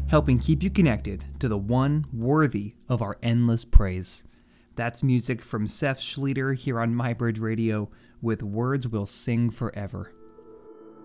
helping keep you connected to the one worthy of our endless praise. That's music from Seth Schleter here on MyBridge Radio with Words We'll Sing Forever.